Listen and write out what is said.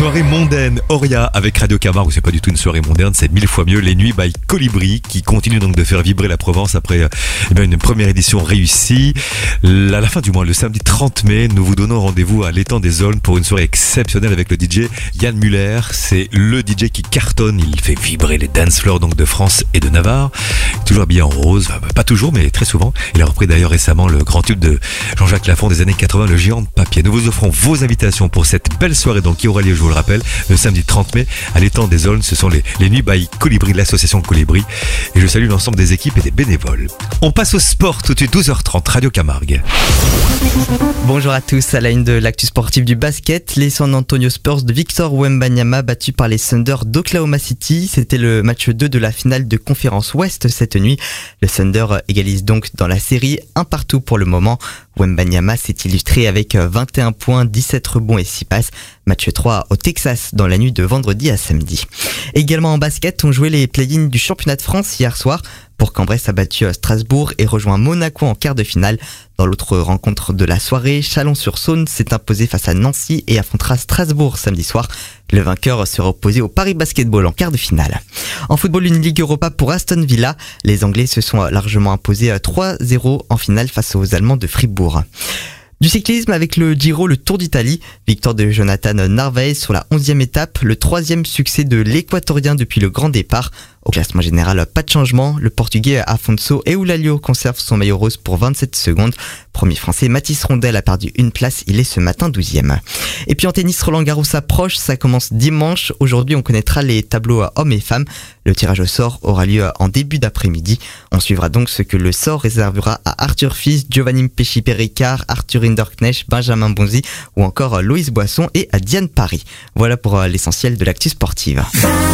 Soirée mondaine, Auria avec Radio Camargue, c'est pas du tout une soirée mondaine, c'est 1000 fois mieux. Les nuits by Colibri qui continue donc de faire vibrer la Provence après une première édition réussie. À la fin du mois, le samedi 30 mai, nous vous donnons rendez-vous à l'étang des Aulnes pour une soirée exceptionnelle avec le DJ Yann Muller. C'est le DJ qui cartonne, il fait vibrer les dance floors donc de France et de Navarre. Toujours habillé en rose, pas toujours mais très souvent. Il a repris d'ailleurs récemment le grand tube de Jean-Jacques Lafont des années 80, le géant de papier. Nous vous offrons vos invitations pour cette belle soirée donc qui aura lieu, je vous le rappelle, le samedi 30 mai à l'étang des Aulnes. Ce sont les nuits by Colibri, l'association Colibri. Et je salue l'ensemble des équipes et des bénévoles. On passe au sport tout de suite, 12h30, Radio Camargue. Bonjour à tous, à la une de l'actu sportive du basket, les San Antonio Spurs de Victor Wembanyama battus par les Thunder d'Oklahoma City. C'était le match 2 de la finale de conférence Ouest cette nuit. Le Thunder égalise donc dans la série, un partout pour le moment. Wembanyama s'est illustré avec 21 points, 17 rebonds et 6 passes. Match 3 au Texas dans la nuit de vendredi à samedi. Également en basket, on jouait les play-ins du championnat de France hier soir. Bourg-en-Bresse a battu Strasbourg et rejoint Monaco en quart de finale. Dans l'autre rencontre de la soirée, Chalon-sur-Saône s'est imposé face à Nancy et affrontera Strasbourg samedi soir. Le vainqueur sera opposé au Paris Basketball en quart de finale. En football, une Ligue Europa pour Aston Villa. Les Anglais se sont largement imposés 3-0 en finale face aux Allemands de Fribourg. Du cyclisme avec le Giro, le Tour d'Italie. Victoire de Jonathan Narvaez sur la 11e étape. Le 3e succès de l'Équatorien depuis le grand départ. Au classement général, pas de changement. Le Portugais Afonso Eulalio conserve son maillot rose pour 27 secondes. Premier Français, Mathis Rondel a perdu une place. Il est ce matin 12e. Et puis en tennis, Roland Garros s'approche. Ça commence dimanche. Aujourd'hui, on connaîtra les tableaux hommes et femmes. Le tirage au sort aura lieu en début d'après-midi. On suivra donc ce que le sort réservera à Arthur Fils, Giovanni Pesci-Péricard, Arthur Hinderknecht, Benjamin Bonzi ou encore Loïs Boisson et à Diane Paris. Voilà pour l'essentiel de l'actu sportive.